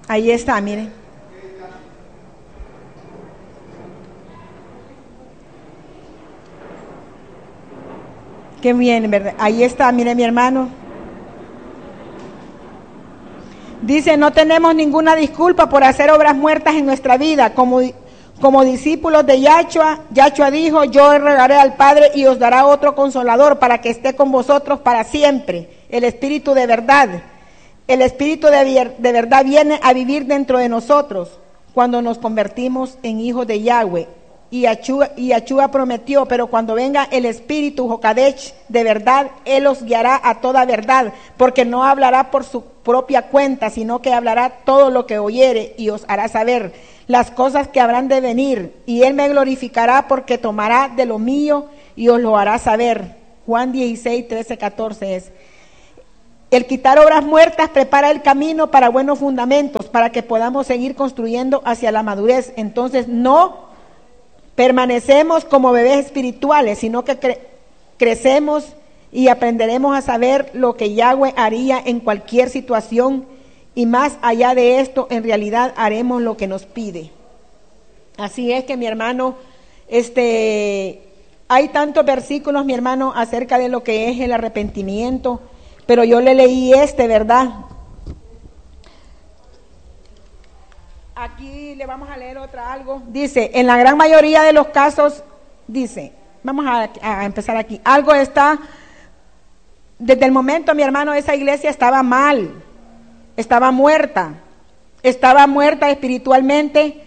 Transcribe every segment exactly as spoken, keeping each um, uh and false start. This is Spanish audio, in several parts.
Ahí está, miren. Qué bien, ¿verdad? Ahí está, mire mi hermano. Dice, no tenemos ninguna disculpa por hacer obras muertas en nuestra vida. Como, como discípulos de Yahshua, Yahshua dijo, yo rogaré al Padre y os dará otro consolador para que esté con vosotros para siempre. El Espíritu de verdad. El Espíritu de, de verdad viene a vivir dentro de nosotros cuando nos convertimos en hijos de Yahweh. Y Yahshua, y Yahshua prometió, pero cuando venga el Espíritu Jokadesh de verdad, Él os guiará a toda verdad, porque no hablará por su propia cuenta, sino que hablará todo lo que oyere y os hará saber las cosas que habrán de venir. Y Él me glorificará porque tomará de lo mío y os lo hará saber. Juan dieciséis, trece, catorce es. El quitar obras muertas prepara el camino para buenos fundamentos, para que podamos seguir construyendo hacia la madurez. Entonces no permanecemos como bebés espirituales, sino que cre- crecemos y aprenderemos a saber lo que Yahweh haría en cualquier situación, y más allá de esto, en realidad haremos lo que nos pide. Así es que, mi hermano, este, hay tantos versículos, mi hermano, acerca de lo que es el arrepentimiento, pero yo le leí este, ¿verdad? Aquí le vamos a leer otra algo. Dice, en la gran mayoría de los casos, dice, vamos a, a empezar aquí. Algo está, desde el momento, mi hermano, esa iglesia estaba mal, estaba muerta, estaba muerta espiritualmente,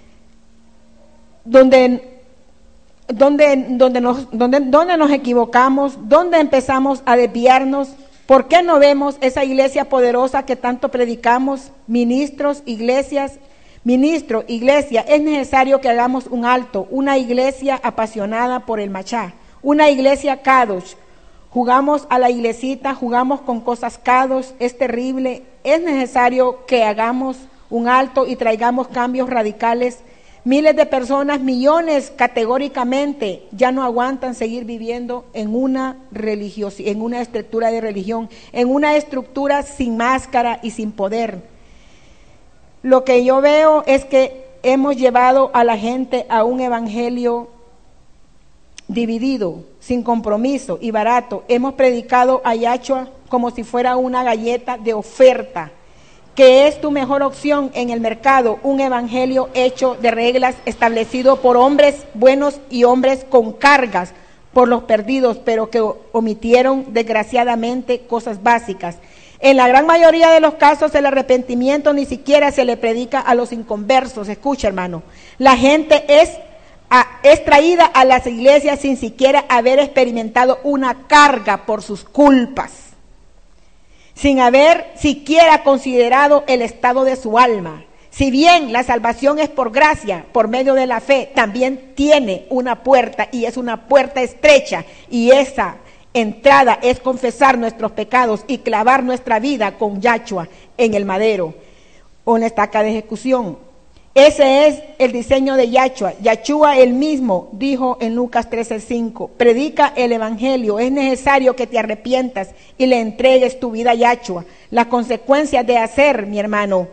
donde, donde, donde, nos, donde, donde nos equivocamos, donde empezamos a desviarnos. ¿Por qué no vemos esa iglesia poderosa que tanto predicamos, ministros, iglesias? Ministro, iglesia, es necesario que hagamos un alto, una iglesia apasionada por el Machá, una iglesia Kadosh. Jugamos a la iglesita, jugamos con cosas Kadosh, es terrible. Es necesario que hagamos un alto y traigamos cambios radicales. Miles de personas, millones categóricamente, ya no aguantan seguir viviendo en una religiosidad, en una estructura de religión, en una estructura sin máscara y sin poder. Lo que yo veo es que hemos llevado a la gente a un evangelio dividido, sin compromiso y barato. Hemos predicado a Yahshua como si fuera una galleta de oferta, que es tu mejor opción en el mercado, un evangelio hecho de reglas, establecido por hombres buenos y hombres con cargas por los perdidos, pero que omitieron desgraciadamente cosas básicas. En la gran mayoría de los casos el arrepentimiento ni siquiera se le predica a los inconversos. Escucha, hermano, la gente es, a, es traída a las iglesias sin siquiera haber experimentado una carga por sus culpas, sin haber siquiera considerado el estado de su alma. Si bien la salvación es por gracia, por medio de la fe, también tiene una puerta, y es una puerta estrecha, y esa entrada es confesar nuestros pecados y clavar nuestra vida con Yahshua en el madero o en la estaca de ejecución. Ese es el diseño de Yahshua. Yahshua él mismo dijo en Lucas trece cinco, predica el evangelio, es necesario que te arrepientas y le entregues tu vida a Yahshua. Las consecuencias de hacer, mi hermano,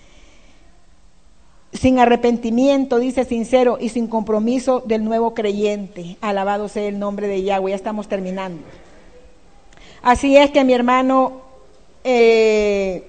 sin arrepentimiento, dice sincero y sin compromiso del nuevo creyente. Alabado sea el nombre de Yahweh. Ya estamos terminando. Así es que, mi hermano, eh,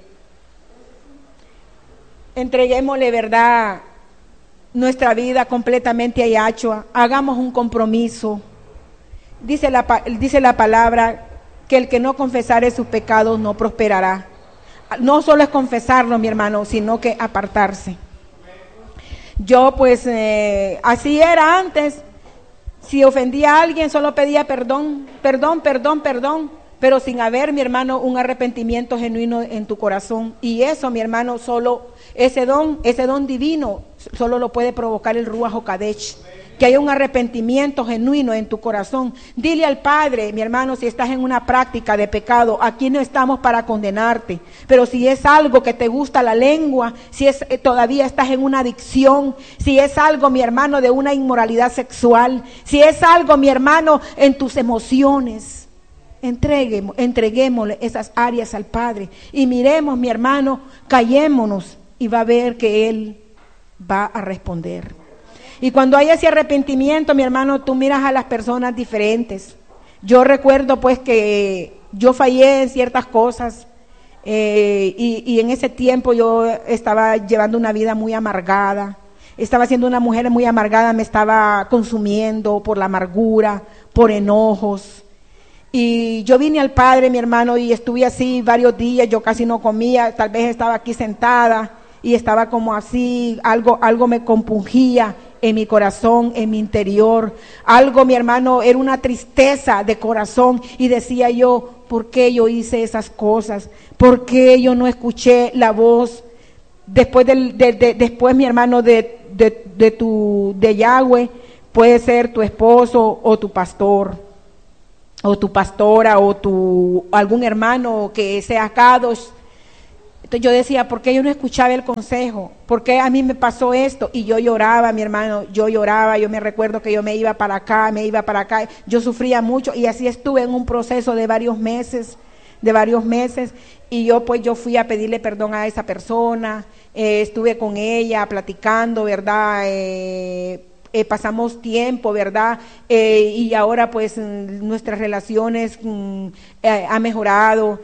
entreguémosle, verdad, nuestra vida completamente a Yahshua. Hagamos un compromiso. Dice la, dice la palabra que el que no confesare sus pecados no prosperará. No solo es confesarlo, mi hermano, sino que apartarse. Yo pues eh, así era antes. Si ofendía a alguien solo pedía perdón, perdón, perdón, perdón, pero sin haber, mi hermano, un arrepentimiento genuino en tu corazón. Y eso, mi hermano, solo ese don, ese don divino solo lo puede provocar el Ruach HaKodesh. Que haya un arrepentimiento genuino en tu corazón. Dile al Padre, mi hermano, si estás en una práctica de pecado, aquí no estamos para condenarte, pero si es algo que te gusta la lengua, si es eh, todavía estás en una adicción, si es algo, mi hermano, de una inmoralidad sexual, si es algo, mi hermano, en tus emociones, entreguemos, entreguémosle esas áreas al Padre y miremos, mi hermano, callémonos y va a ver que Él va a responder. Y cuando hay ese arrepentimiento, mi hermano, tú miras a las personas diferentes. Yo recuerdo pues que yo fallé en ciertas cosas eh, y, y en ese tiempo yo estaba llevando una vida muy amargada. Estaba siendo una mujer muy amargada, me estaba consumiendo por la amargura, por enojos. Y yo vine al Padre, mi hermano, y estuve así varios días, yo casi no comía, tal vez estaba aquí sentada y estaba como así, algo, algo me compungía en mi corazón, en mi interior. Algo, mi hermano, era una tristeza de corazón y decía yo, ¿por qué yo hice esas cosas? ¿Por qué yo no escuché la voz? Después, del, de, de, después mi hermano, de, de, de, tu, de Yahweh, puede ser tu esposo o tu pastor, o tu pastora, o tu algún hermano que sea Kadosh. Entonces yo decía, ¿por qué yo no escuchaba el consejo? ¿Por qué a mí me pasó esto? Y yo lloraba, mi hermano, yo lloraba, yo me recuerdo que yo me iba para acá, me iba para acá, yo sufría mucho y así estuve en un proceso de varios meses, de varios meses, y yo pues yo fui a pedirle perdón a esa persona, eh, estuve con ella platicando, ¿verdad?, eh, Eh, pasamos tiempo, ¿verdad? Eh, y ahora pues nuestras relaciones mm, eh, ha mejorado.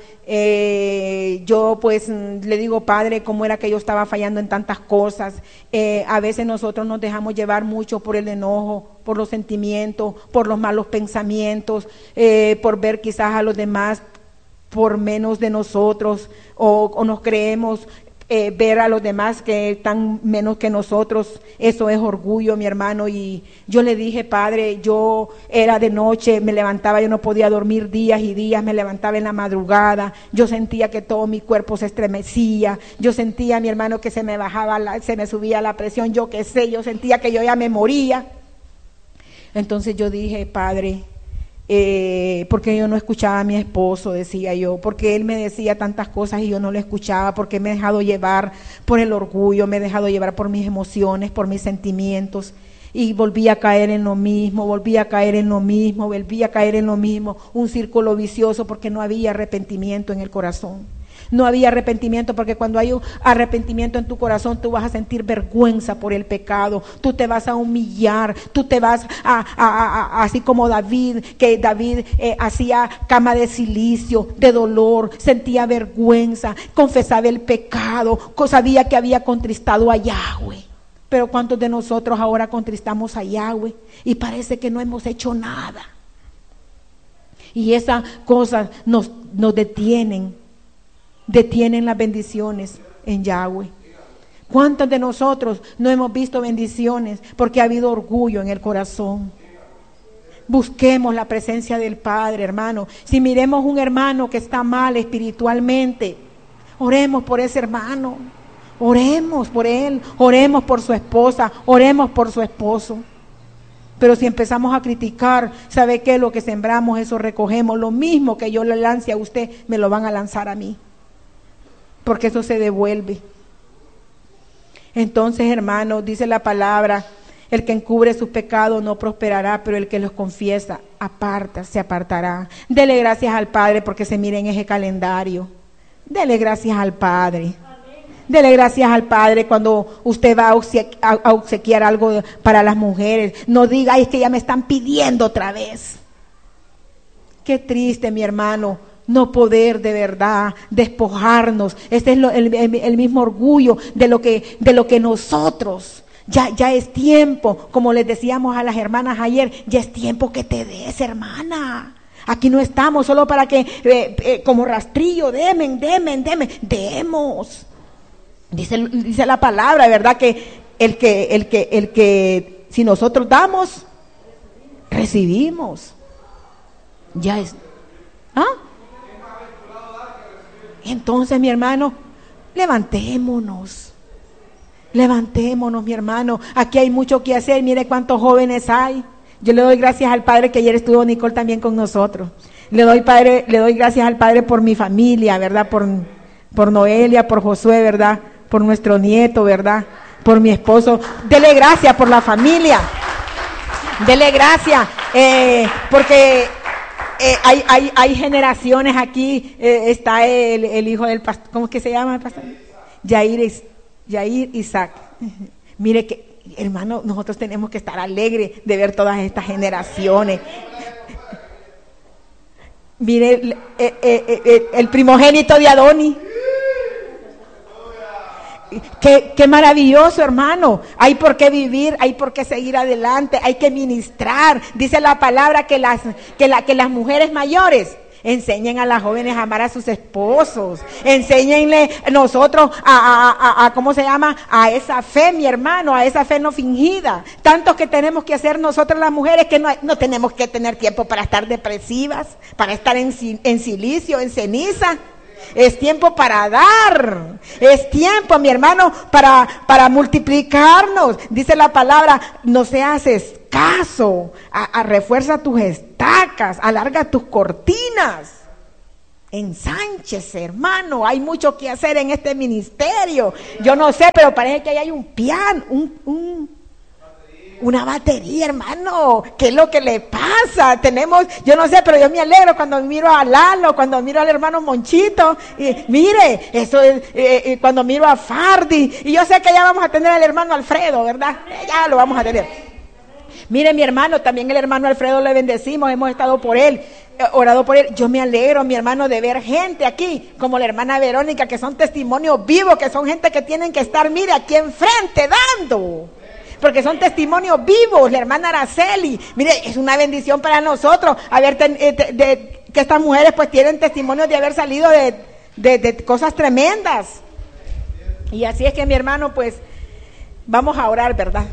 Eh, yo pues le digo, Padre, cómo era que yo estaba fallando en tantas cosas. Eh, a veces nosotros nos dejamos llevar mucho por el enojo, por los sentimientos, por los malos pensamientos, eh, por ver quizás a los demás por menos de nosotros, o, o nos creemos Eh, ver a los demás que están menos que nosotros. Eso es orgullo, mi hermano. Y yo le dije, Padre, yo era de noche, me levantaba, yo no podía dormir días y días, me levantaba en la madrugada, yo sentía que todo mi cuerpo se estremecía, yo sentía, mi hermano, que se me bajaba, la, se me subía la presión, yo qué sé, yo sentía que yo ya me moría. Entonces yo dije, Padre, Eh, porque yo no escuchaba a mi esposo, decía yo, porque él me decía tantas cosas y yo no lo escuchaba, porque me he dejado llevar por el orgullo, me he dejado llevar por mis emociones, por mis sentimientos, y volví a caer en lo mismo, volví a caer en lo mismo, volví a caer en lo mismo, un círculo vicioso, porque no había arrepentimiento en el corazón. No había arrepentimiento, porque cuando hay un arrepentimiento en tu corazón, tú vas a sentir vergüenza por el pecado, tú te vas a humillar, tú te vas a, a, a, a así como David, que David eh, hacía cama de silicio, de dolor, sentía vergüenza, confesaba el pecado, sabía que había contristado a Yahweh. Pero ¿cuántos de nosotros ahora contristamos a Yahweh y parece que no hemos hecho nada? Y esas cosas nos, nos detienen. Detienen las bendiciones en Yahweh. ¿Cuántos de nosotros no hemos visto bendiciones porque ha habido orgullo en el corazón? Busquemos la presencia del Padre, hermano. Si miremos un hermano que está mal espiritualmente, oremos por ese hermano, oremos por él, oremos por su esposa, oremos por su esposo. Pero si empezamos a criticar, ¿sabe qué? Lo que sembramos, eso recogemos. Lo mismo que yo le lance a usted, me lo van a lanzar a mí, porque eso se devuelve. Entonces, hermanos, dice la palabra, el que encubre sus pecados no prosperará, pero el que los confiesa, aparta, se apartará. Dele gracias al Padre porque se mire en ese calendario. Dele gracias al Padre. Dele gracias al Padre cuando usted va a obsequiar, a obsequiar algo para las mujeres. No diga, ay, es que ya me están pidiendo otra vez. Qué triste, mi hermano, no poder de verdad despojarnos. Este es lo, el, el, el mismo orgullo de lo que, de lo que nosotros, ya, ya es tiempo, como les decíamos a las hermanas ayer, ya es tiempo que te des, hermana. Aquí no estamos solo para que, eh, eh, como rastrillo, demen, demen, demen, demos. Dice, dice la palabra, ¿verdad? Que el que, el que, el que, si nosotros damos, recibimos. Ya es, ¿ah? Entonces, mi hermano, levantémonos, levantémonos, mi hermano. Aquí hay mucho que hacer. Mire cuántos jóvenes hay. Yo le doy gracias al Padre que ayer estuvo Nicole también con nosotros. Le doy padre, le doy gracias al Padre por mi familia, ¿verdad? Por, por Noelia, por Josué, ¿verdad? Por nuestro nieto, ¿verdad? Por mi esposo. Dele gracias por la familia. Dele gracias, eh, porque Eh, hay, hay, hay generaciones aquí, eh, está el, el hijo del pastor, ¿cómo es que se llama el pastor? Yair, Yair Isaac. Mire que, hermano, nosotros tenemos que estar alegres de ver todas estas generaciones. Mire el, el, el, el primogénito de Adoni. Qué, qué maravilloso, hermano. Hay por qué vivir, hay por qué seguir adelante, hay que ministrar. Dice la palabra que las, que la, que las mujeres mayores enseñen a las jóvenes a amar a sus esposos. Enséñenle nosotros a, a, a, a, ¿cómo se llama? A esa fe, mi hermano, a esa fe no fingida. Tantos que tenemos que hacer nosotros las mujeres que no, no tenemos que tener tiempo para estar depresivas, para estar en, en silicio, en ceniza. Es tiempo para dar, es tiempo, mi hermano, para, para multiplicarnos. Dice la palabra, no seas escaso, a, a refuerza tus estacas, alarga tus cortinas. Ensánchese, hermano, hay mucho que hacer en este ministerio. Yo no sé, pero parece que ahí hay un piano, un... un Una batería, hermano. ¿Qué es lo que le pasa? Tenemos, yo no sé, pero yo me alegro cuando miro a Lalo, cuando miro al hermano Monchito. Y mire, eso es, eh, eh, cuando miro a Fardi. Y yo sé que ya vamos a tener al hermano Alfredo, ¿verdad? Ya lo vamos a tener. Mire, mi hermano, también el hermano Alfredo le bendecimos, hemos estado por él, eh, orado por él. Yo me alegro, mi hermano, de ver gente aquí, como la hermana Verónica, que son testimonios vivos, que son gente que tienen que estar, mire, aquí enfrente dando. Porque son testimonios vivos, la hermana Araceli. Mire, es una bendición para nosotros haber ten, eh, de, de, que estas mujeres pues tienen testimonios de haber salido de, de, de cosas tremendas. Y así es que, mi hermano, pues vamos a orar, ¿verdad?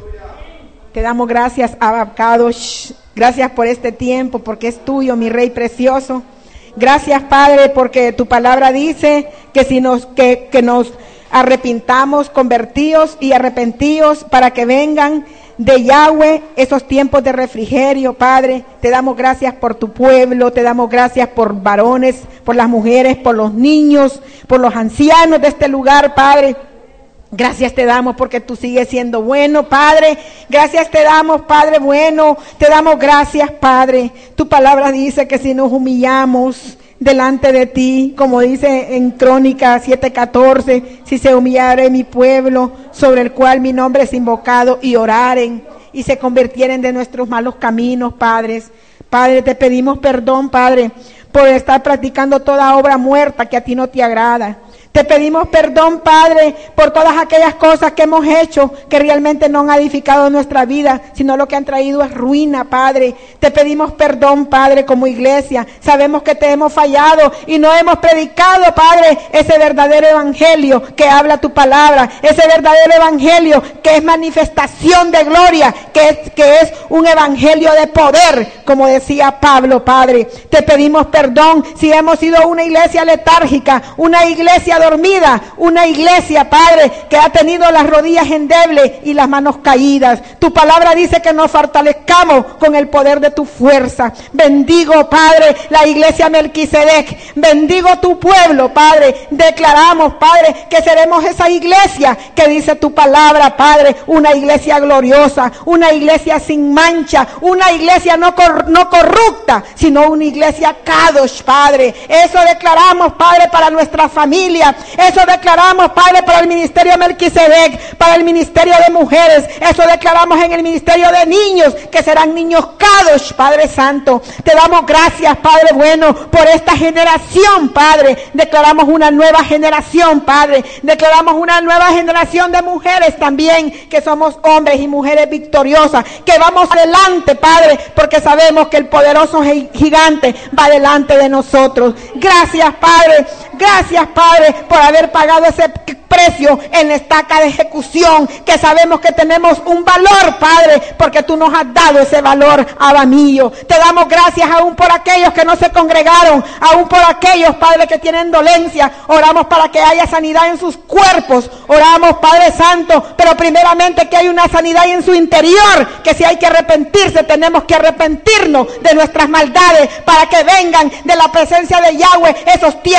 Te damos gracias, Abba Kadosh. Gracias por este tiempo, porque es tuyo, mi Rey precioso. Gracias, Padre, porque tu palabra dice que si nos que, que nos arrepintamos, convertidos y arrepentidos para que vengan de Yahweh esos tiempos de refrigerio, Padre. Te damos gracias por tu pueblo, te damos gracias por varones, por las mujeres, por los niños, por los ancianos de este lugar, Padre. Gracias te damos porque tú sigues siendo bueno, Padre. Gracias te damos, Padre bueno. Te damos gracias, Padre. Tu palabra dice que si nos humillamos delante de ti, como dice en Crónicas siete catorce, si se humillare mi pueblo, sobre el cual mi nombre es invocado, y oraren, y se convirtieren de nuestros malos caminos, Padres. Padre, te pedimos perdón, Padre, por estar practicando toda obra muerta que a ti no te agrada. Te pedimos perdón, Padre, por todas aquellas cosas que hemos hecho que realmente no han edificado nuestra vida, sino lo que han traído es ruina, Padre. Te pedimos perdón, Padre, como iglesia. Sabemos que te hemos fallado y no hemos predicado, Padre, ese verdadero evangelio que habla tu palabra, ese verdadero evangelio que es manifestación de gloria, que es, que es un evangelio de poder, como decía Pablo, Padre. Te pedimos perdón si hemos sido una iglesia letárgica, una iglesia dormida, una iglesia, Padre, que ha tenido las rodillas endebles y las manos caídas. Tu palabra dice que nos fortalezcamos con el poder de tu fuerza. Bendigo, Padre, la iglesia Melquisedec. Bendigo tu pueblo, Padre. Declaramos, Padre, que seremos esa iglesia que dice tu palabra, Padre, una iglesia gloriosa, una iglesia sin mancha, una iglesia no, cor- no corrupta, sino una iglesia Kadosh, Padre. Eso declaramos, Padre, para nuestra familia. Eso declaramos, Padre, para el ministerio Melquisedec, para el ministerio de mujeres. Eso declaramos en el ministerio de niños, que serán niños Kadosh, Padre Santo. Te damos gracias, Padre bueno, por esta generación, Padre. Declaramos una nueva generación, Padre. Declaramos una nueva generación de mujeres también, que somos hombres y mujeres victoriosas, que vamos adelante, Padre, porque sabemos que el poderoso gigante va delante de nosotros. Gracias, Padre. Gracias, Padre, por haber pagado ese precio en la estaca de ejecución, que sabemos que tenemos un valor, Padre, porque tú nos has dado ese valor, Abba mío. Te damos gracias aún por aquellos que no se congregaron, aún por aquellos, Padre, que tienen dolencia. Oramos para que haya sanidad en sus cuerpos. Oramos, Padre Santo, pero primeramente que hay una sanidad en su interior, que si hay que arrepentirse, tenemos que arrepentirnos de nuestras maldades, para que vengan de la presencia de Yahweh esos tiempos de refrigerio,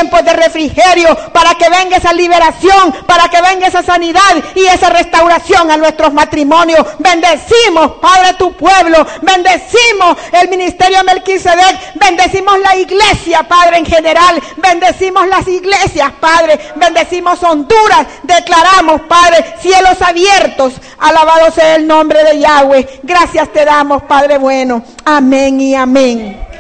refrigerio, para que venga esa liberación, para que venga esa sanidad y esa restauración a nuestros matrimonios. Bendecimos, Padre, tu pueblo, bendecimos el ministerio Melquisedec, bendecimos la iglesia, Padre, en general, bendecimos las iglesias, Padre, bendecimos Honduras, declaramos, Padre, cielos abiertos, alabado sea el nombre de Yahweh. Gracias te damos, Padre bueno, amén y amén.